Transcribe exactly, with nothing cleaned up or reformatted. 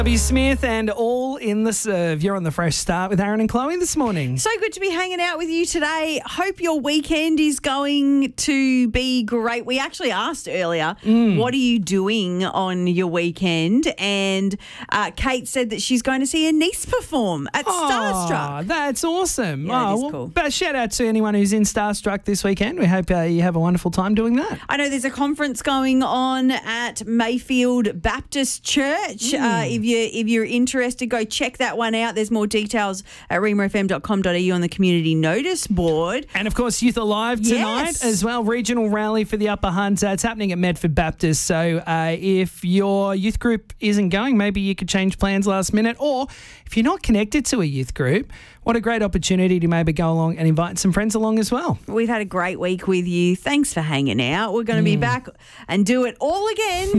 W. Smith and All in the Serve. You're on the Fresh Start with Aaron and Chloe this morning. So good to be hanging out with you today. Hope your weekend is going to be great. We actually asked earlier, mm. what are you doing on your weekend? And uh, Kate said that she's going to see her niece perform at oh, Starstruck. That's awesome. Yeah, oh, that is well, cool. But shout out to anyone who's in Starstruck this weekend. We hope uh, you have a wonderful time doing that. I know there's a conference going on at Mayfield Baptist Church. Mm. Uh, if you If you're interested, go check that one out. There's more details at remo f m dot com dot a u on the community notice board. And, of course, Youth Alive tonight yes. as well. Regional rally for the Upper Hunt. Uh, it's happening at Medford Baptist. So uh, if your youth group isn't going, maybe you could change plans last minute. Or if you're not connected to a youth group, what a great opportunity to maybe go along and invite some friends along as well. We've had a great week with you. Thanks for hanging out. We're going to be mm. back and do it all again